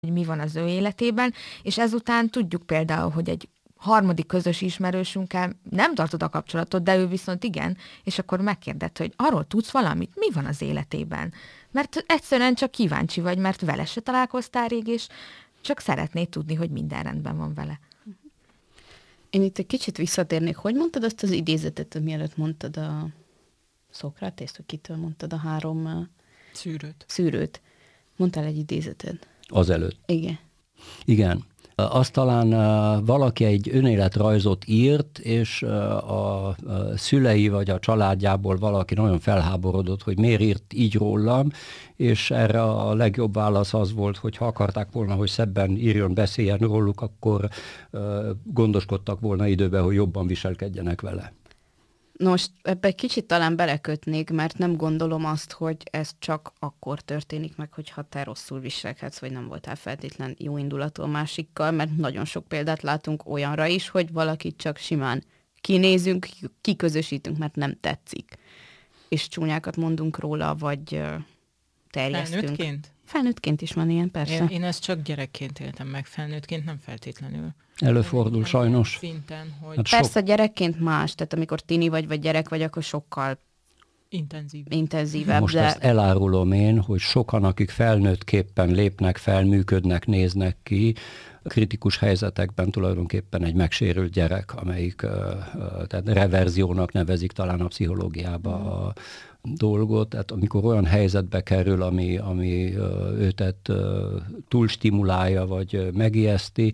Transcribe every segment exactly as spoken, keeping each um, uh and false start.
hogy mi van az ő életében, és ezután tudjuk például, hogy egy harmadik közös ismerősünkkel nem tartod a kapcsolatot, de ő viszont igen, és akkor megkérded, hogy arról tudsz valamit, mi van az életében? Mert egyszerűen csak kíváncsi vagy, mert vele se találkoztál rég, és csak szeretnéd tudni, hogy minden rendben van vele. Én itt egy kicsit visszatérnék. Hogy mondtad azt az idézetet, mielőtt mondtad a Szokratészt, hogy kitől mondtad a három szűrőt? Szűrőt. Mondtál egy idézetet. Azelőtt. Igen. Igen. Azt talán valaki egy önéletrajzot írt, és a szülei vagy a családjából valaki nagyon felháborodott, hogy miért írt így rólam, és erre a legjobb válasz az volt, hogy ha akarták volna, hogy szebben írjon, beszéljen róluk, akkor gondoskodtak volna időben, hogy jobban viselkedjenek vele. Most ebbe egy kicsit talán belekötnék, mert nem gondolom azt, hogy ez csak akkor történik meg, hogyha te rosszul viselkedsz, vagy nem voltál feltétlen jó indulatú a másikkal, mert nagyon sok példát látunk olyanra is, hogy valakit csak simán kinézünk, kiközösítünk, mert nem tetszik. És csúnyákat mondunk róla, vagy terjesztünk. Felnőttként? Felnőttként is van ilyen, persze. Én, én ezt csak gyerekként éltem meg, felnőttként nem feltétlenül. Előfordul sajnos. Szinten, hogy Hát persze sok... gyerekként más, tehát amikor tini vagy, vagy gyerek vagy, akkor sokkal intenzívebb. intenzívebb. Most de... ezt elárulom én, hogy sokan, akik felnőttképpen lépnek fel, működnek, néznek ki, kritikus helyzetekben tulajdonképpen egy megsérült gyerek, amelyik tehát reverziónak nevezik talán a pszichológiába mm. a dolgot, tehát amikor olyan helyzetbe kerül, ami, ami őtet túlstimulálja, vagy megijeszti,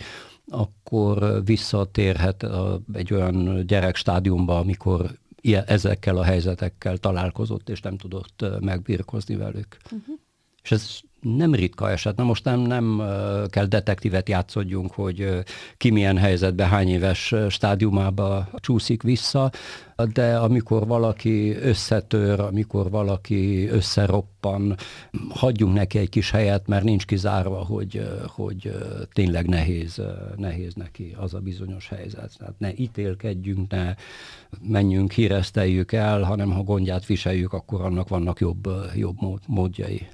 akkor visszatérhet egy olyan gyerekstádiumba, amikor ilyen, ezekkel a helyzetekkel találkozott, és nem tudott megbirkózni velük. Uh-huh. És ez nem ritka eset. Na most nem, nem kell detektívet játszodjunk, hogy ki milyen helyzetben, hány éves stádiumába csúszik vissza, de amikor valaki összetör, amikor valaki összeroppan, hagyjunk neki egy kis helyet, mert nincs kizárva, hogy, hogy tényleg nehéz, nehéz neki az a bizonyos helyzet. Tehát ne ítélkedjünk, ne menjünk, híreszteljük el, hanem ha gondját viseljük, akkor annak vannak jobb, jobb módjai.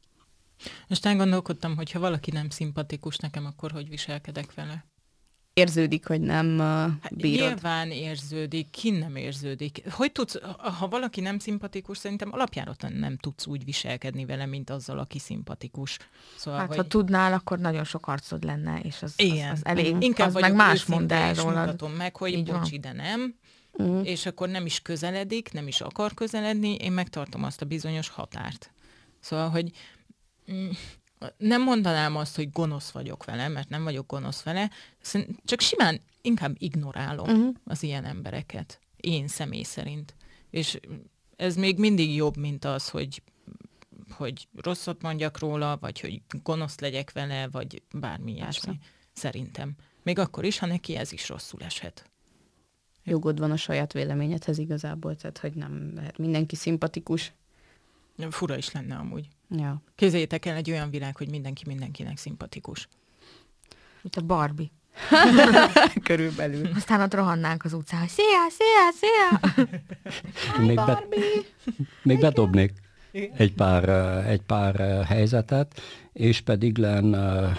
Most elgondolkodtam, hogy ha valaki nem szimpatikus nekem, akkor hogy viselkedek vele? Érződik, hogy nem uh, bírod. Hát nyilván érződik, ki nem érződik. Hogy tudsz, ha valaki nem szimpatikus, szerintem alapjáraton nem tudsz úgy viselkedni vele, mint azzal, aki szimpatikus. Szóval, hát hogy... ha tudnál, akkor nagyon sok arcod lenne, és az, az, az elég, inkább az meg más mond el rólad. Mutatom meg, hogy így bocs, ide nem, uh-huh. és akkor nem is közeledik, nem is akar közeledni, én megtartom azt a bizonyos határt. Szóval, hogy nem mondanám azt, hogy gonosz vagyok vele, mert nem vagyok gonosz vele, csak simán inkább ignorálom uh-huh. az ilyen embereket. Én személy szerint. És ez még mindig jobb, mint az, hogy, hogy rosszat mondjak róla, vagy hogy gonosz legyek vele, vagy bármi ilyesmi. Szerintem. Még akkor is, ha neki ez is rosszul eshet. Jogod van a saját véleményedhez igazából, tehát hogy nem lehet mindenki szimpatikus. Fura is lenne amúgy. Ja. Képzeljétek el egy olyan világ, hogy mindenki mindenkinek szimpatikus. Mint a Barbie. Körülbelül. Aztán ott rohannánk az utcán, hogy szia, szia, szia! még, be, még bedobnék egy pár, egy pár helyzetet, és pedig len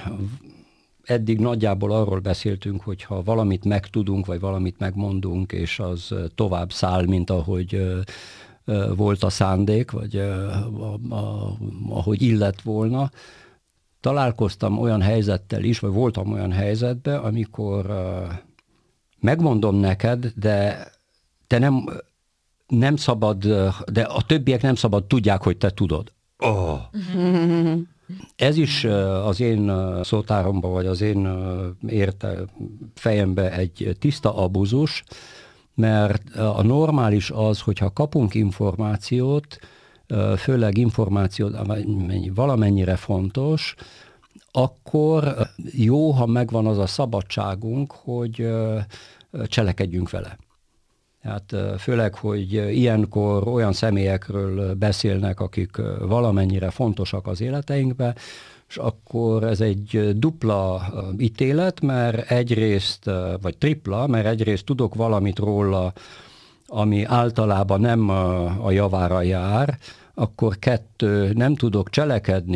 eddig nagyjából arról beszéltünk, hogy ha valamit megtudunk, vagy valamit megmondunk, és az tovább száll, mint ahogy volt a szándék, vagy a, a, ahogy illett volna. Találkoztam olyan helyzettel is, vagy voltam olyan helyzetben, amikor uh, megmondom neked, de te nem, nem szabad, de a többiek nem szabad tudják, hogy te tudod. Oh. Ez is uh, az én uh, szótáromban, vagy az én uh, érte fejembe egy tiszta abuzus, mert a normális az, hogyha kapunk információt, főleg információt, valamennyire fontos, akkor jó, ha megvan az a szabadságunk, hogy cselekedjünk vele. Hát főleg, hogy ilyenkor olyan személyekről beszélnek, akik valamennyire fontosak az életeinkben, és akkor ez egy dupla ítélet, mert egyrészt, vagy tripla, mert egyrészt tudok valamit róla, ami általában nem a javára jár, akkor kettő, nem tudok cselekedni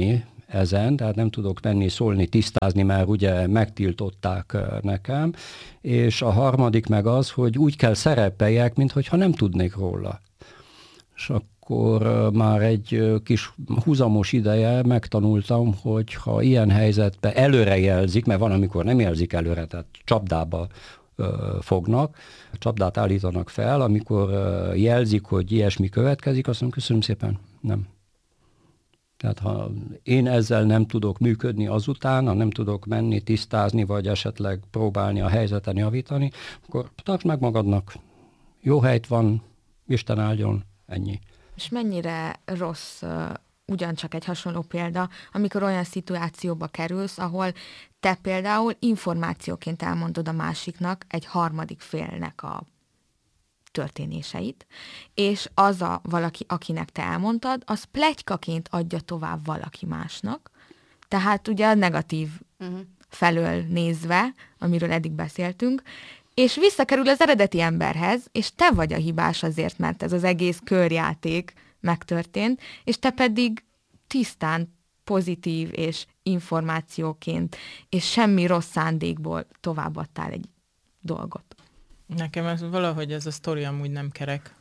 ezen, tehát nem tudok menni, szólni, tisztázni, mert ugye megtiltották nekem, és a harmadik meg az, hogy úgy kell szerepeljek, minthogyha nem tudnék róla. És akkor már egy kis húzamos ideje megtanultam, hogy ha ilyen helyzetben előre jelzik, mert van, amikor nem jelzik előre, tehát csapdába fognak, csapdát állítanak fel, amikor jelzik, hogy ilyesmi következik, azt mondom, köszönöm szépen, nem. Tehát ha én ezzel nem tudok működni azután, ha nem tudok menni, tisztázni, vagy esetleg próbálni a helyzeten javítani, akkor tartsd meg magadnak. Jó helyt van, Isten áldjon, ennyi. És mennyire rossz, uh, ugyancsak egy hasonló példa, amikor olyan szituációba kerülsz, ahol te például információként elmondod a másiknak, egy harmadik félnek a történéseit, és az a valaki, akinek te elmondtad, az pletykaként adja tovább valaki másnak. Tehát ugye a negatív uh-huh. felől nézve, amiről eddig beszéltünk, és visszakerül az eredeti emberhez, és te vagy a hibás azért, mert ez az egész körjáték megtörtént, és te pedig tisztán pozitív és információként, és semmi rossz szándékból továbbadtál egy dolgot. Nekem ez valahogy ez a sztori amúgy nem kerek.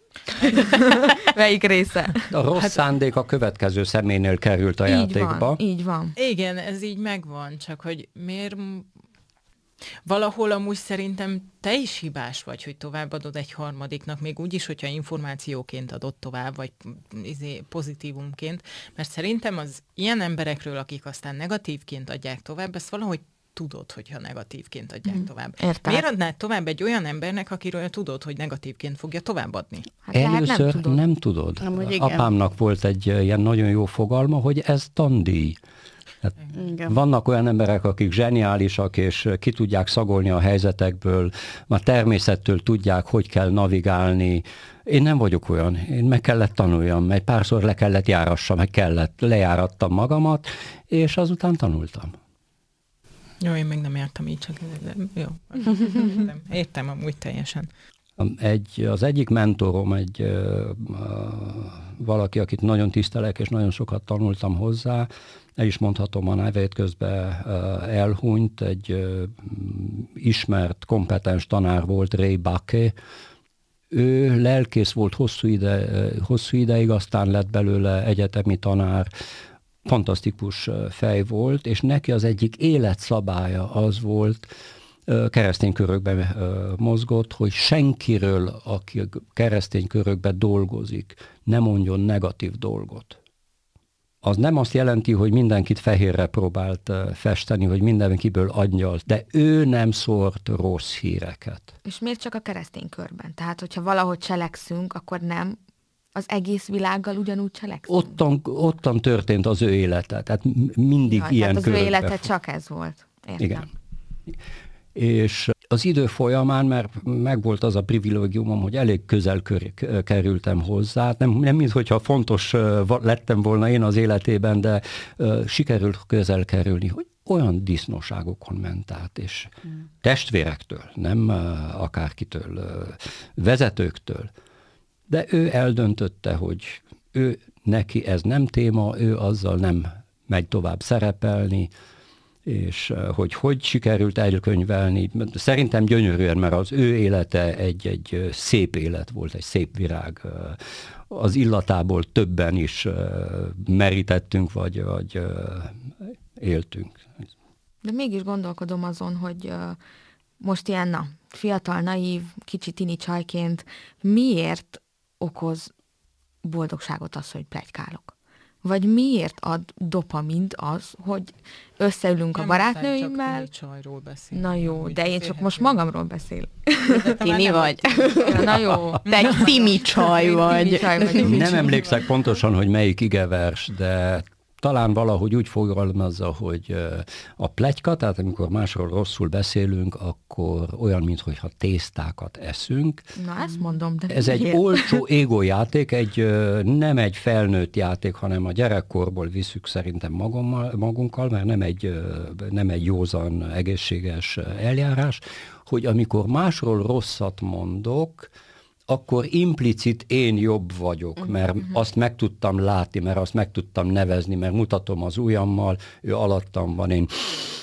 Melyik része? A rossz hát, szándék a következő személynél került a így játékba. Van, így van. Igen, ez így megvan, csak hogy miért... Valahol amúgy szerintem te is hibás vagy, hogy továbbadod egy harmadiknak, még úgy is, hogyha információként adod tovább, vagy izé, pozitívumként, mert szerintem az ilyen emberekről, akik aztán negatívként adják tovább, ezt valahogy tudod, hogyha negatívként adják tovább. Értem. Miért adnád tovább egy olyan embernek, akiről tudod, hogy negatívként fogja továbbadni? Hát először nem tudod. Nem tudod. Amúgy Apámnak volt egy ilyen nagyon jó fogalma, hogy ez tandíj. Hát vannak olyan emberek, akik zseniálisak, és ki tudják szagolni a helyzetekből, már természettől tudják, hogy kell navigálni. Én nem vagyok olyan. Én meg kellett tanuljam, egy párszor le kellett járassam, meg kellett, lejárattam magamat, és azután tanultam. Jó, én még nem jártam így, csak jó. Értem, értem amúgy teljesen. Egy, az egyik mentorom, egy ö, ö, valaki, akit nagyon tisztelek, és nagyon sokat tanultam hozzá, el is mondhatom a nevét, közben ö, elhunyt, egy ö, ismert, kompetens tanár volt, Ray Buckey. Ő lelkész volt hosszú, ide, hosszú ideig, aztán lett belőle egyetemi tanár, fantasztikus fej volt, és neki az egyik életszabálya az volt, keresztény körökben mozgott, hogy senkiről, aki keresztény körökben dolgozik, ne mondjon negatív dolgot. Az nem azt jelenti, hogy mindenkit fehérre próbált festeni, hogy mindenkiből angyalt, de ő nem szórt rossz híreket. És miért csak a keresztény körben? Tehát, hogyha valahogy cselekszünk, akkor nem az egész világgal ugyanúgy cselekszünk? Ottan, ottan történt az ő élete, tehát mindig ja, ilyen tehát az ő élete fog. csak ez volt. Értem. Igen. És az idő folyamán, mert megvolt az a privilégiumom, hogy elég közel kör, kerültem hozzá. Nem, nem minthogyha fontos lettem volna én az életében, de uh, sikerült közel kerülni, hogy olyan disznóságokon ment át, és hmm. testvérektől, nem uh, akárkitől, uh, vezetőktől. De ő eldöntötte, hogy ő neki ez nem téma, ő azzal nem megy tovább szerepelni, és hogy hogy sikerült elkönyvelni. Szerintem gyönyörűen, mert az ő élete egy, egy szép élet volt, egy szép virág. Az illatából többen is merítettünk, vagy, vagy éltünk. De mégis gondolkodom azon, hogy most ilyen, na, fiatal, naív, kicsi tini csajként miért okoz boldogságot az, hogy pletykálok? Vagy miért ad dopamint az, hogy összeülünk nem a barátnőimmel? Nem csajról beszél. Na jó, de én csak most magamról beszélek. Tini vagy. Na jó. Te egy timi csaj vagy. Timi csaj vagy. Nem emlékszek pontosan, hogy melyik igevers, de talán valahogy úgy fogalmazza, hogy a pletyka, tehát amikor másról rosszul beszélünk, akkor olyan, mintha tésztákat eszünk. Na, ezt mondom, de ez miért? egy olcsó égójáték, egy, nem egy felnőtt játék, hanem a gyerekkorból visszük szerintem magommal, magunkkal, mert nem egy, nem egy józan, egészséges eljárás, hogy amikor másról rosszat mondok, akkor implicit én jobb vagyok, mert uh-huh. azt meg tudtam látni, mert azt meg tudtam nevezni, mert mutatom az ujjammal, ő alattam van, én